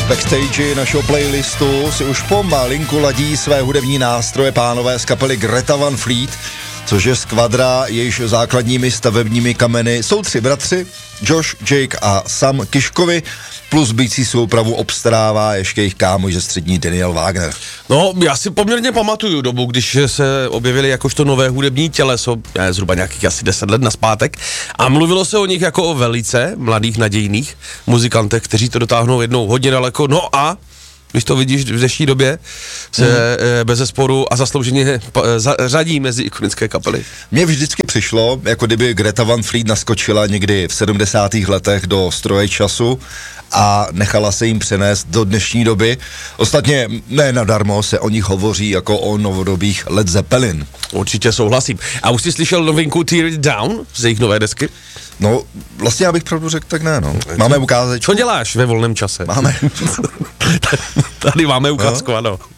Backstage našeho playlistu si už pomalinku ladí své hudební nástroje pánové z kapely Greta Van Fleet, což je skvadra, jejíž základními stavebními kameny jsou 3 bratři, Josh, Jake a Sam Kiškovi, plus bící soupravu obstarává ještě jejich kámoš ze střední Daniel Wagner. No, já si poměrně pamatuju dobu, když se objevili jakožto nové hudební těleso, zhruba nějakých asi 10 let nazpátek, a mluvilo se o nich jako o velice mladých, nadějných muzikantech, kteří to dotáhnou jednou hodně daleko, no a když to vidíš v dnešní době, se bezesporu a zaslouženě řadí mezi ikonické kapely. Mně vždycky přišlo, jako kdyby Greta Van Fleet naskočila někdy v 70. letech do stroje času a nechala se jim přenést do dnešní doby. Ostatně ne nadarmo se o nich hovoří jako o novodobých Led Zeppelin. Určitě souhlasím. A už jsi slyšel novinku Tear It Down z jejich nové desky? No, vlastně já bych pravdu řekl, tak ne, no. Máme ukázat. Co děláš ve volném čase? Máme. Tady máme ukázku, ano.